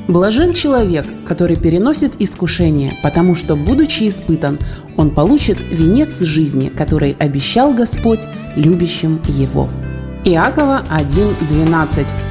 Блажен человек, который переносит искушение, потому что, будучи испытан, он получит венец жизни, который обещал Господь любящим его. Иакова 1:12.